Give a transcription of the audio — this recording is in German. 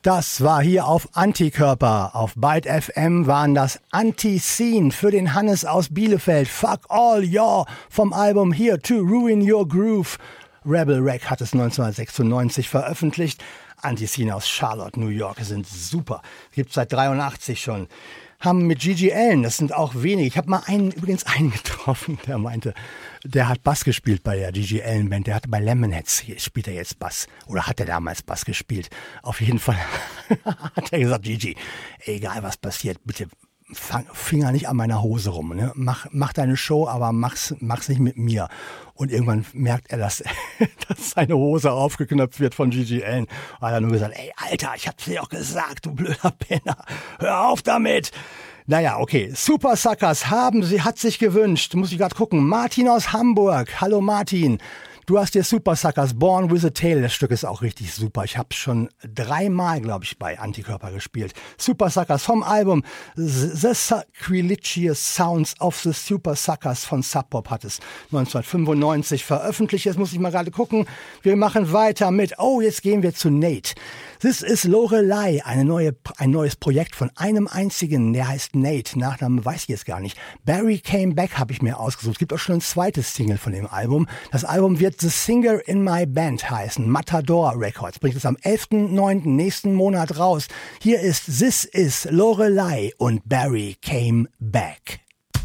Das war hier auf Antikörper. Auf Byte FM waren das Anti-Scene für den Hannes aus Bielefeld. Fuck all your vom Album Here to Ruin Your Groove. Rebel Rack hat es 1996 veröffentlicht. Anti-Scene aus Charlotte, New York sind super. Gibt's seit 83 schon. Haben mit Gigi Allen, das sind auch wenige. Ich habe mal übrigens einen getroffen, der meinte, der hat Bass gespielt bei der Gigi Allen Band. Der hat bei Lemonheads, spielt er jetzt Bass. Oder hat er damals Bass gespielt? Auf jeden Fall hat er gesagt, Gigi, egal was passiert, bitte Finger nicht an meiner Hose rum. Ne? Mach deine Show, aber mach's nicht mit mir. Und irgendwann merkt er, dass seine Hose aufgeknöpft wird von Gigi Allen. Hat er nur gesagt, ey, Alter, ich hab's dir doch gesagt, du blöder Penner. Hör auf damit. Naja, okay. Super Suckers hat sich gewünscht. Muss ich gerade gucken. Martin aus Hamburg. Hallo Martin. Du hast dir Super Suckers Born with a Tail. Das Stück ist auch richtig super. Ich habe schon 3-mal, glaube ich, bei Antikörper gespielt. Super Suckers vom Album The Sacrilegious Sounds of the Super Suckers von Sub Pop hat es 1995 veröffentlicht. Jetzt muss ich mal gerade gucken. Wir machen weiter mit, jetzt gehen wir zu Nate. This is Lorelei, ein neues Projekt von einem einzigen, der heißt Nate. Nachnamen weiß ich jetzt gar nicht. Barry Came Back habe ich mir ausgesucht. Es gibt auch schon ein zweites Single von dem Album. Das Album wird The Singer in My Band heißen. Matador Records bringt es am 11.09. nächsten Monat raus. Hier ist This is Lorelei und Barry Came Back.